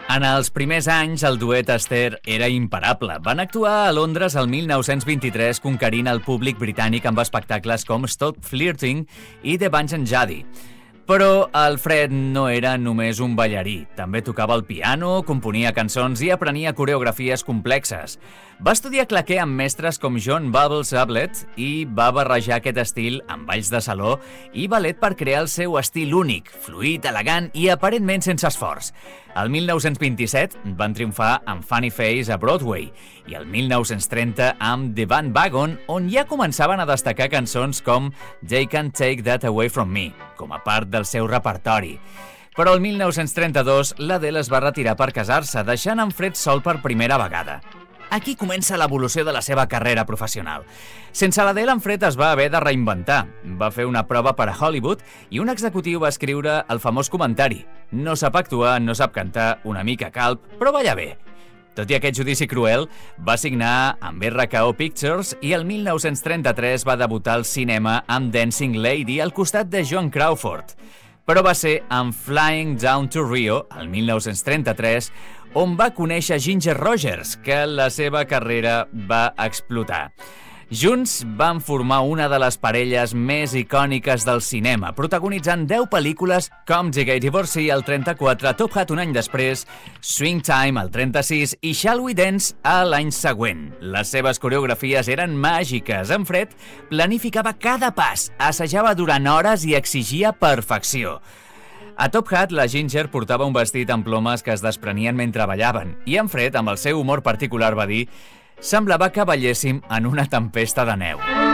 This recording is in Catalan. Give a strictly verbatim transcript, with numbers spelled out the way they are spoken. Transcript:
En els primers anys, el duet Aster era imparable. Van actuar a Londres el mil nou-cents vint-i-tres conquerint el públic britànic amb espectacles com Stop Flirting i The Bunch and Judy. Però el Fred no era només un ballarí. També tocava el piano, componia cançons i aprenia coreografies complexes. Va estudiar claqué amb mestres com John Bubbles Ablett i va barrejar aquest estil amb balls de saló i ballet per crear el seu estil únic, fluid, elegant i aparentment sense esforç. El mil nou-cents vint-i-set van triomfar amb Funny Face a Broadway i el mil nou-cents trenta amb The Bandwagon, on ja començaven a destacar cançons com They Can't Take That Away From Me, com a part del seu repertori. Però el mil nou-cents trenta-dos l'Adele es va retirar per casar-se, deixant en Fred sol per primera vegada. Aquí comença l'evolució de la seva carrera professional. Sense l'Adele, en Fred es va haver de reinventar. Va fer una prova per a Hollywood i un executiu va escriure el famós comentari: no sap actuar, no sap cantar, una mica calb, però balla bé. Tot i aquest judici cruel, va signar amb R K O Pictures i el mil nou-cents trenta-tres va debutar al cinema amb Dancing Lady al costat de Joan Crawford. Però va ser amb Flying Down to Rio, el mil nou-cents trenta-tres, on va conèixer Ginger Rogers, que la seva carrera va explotar. Junts van formar una de les parelles més icòniques del cinema, protagonitzant deu pel·lícules com The Gay Divorcee al trenta-quatre, Top Hat un any després, Swing Time al trenta-sis i Shall We Dance a l'any següent. Les seves coreografies eren màgiques. En Fred planificava cada pas, assajava durant hores i exigia perfecció. A Top Hat, la Ginger portava un vestit amb plomes que es desprenien mentre ballaven, i en Fred, amb el seu humor particular, va dir: semblava que balléssim en una tempesta de neu.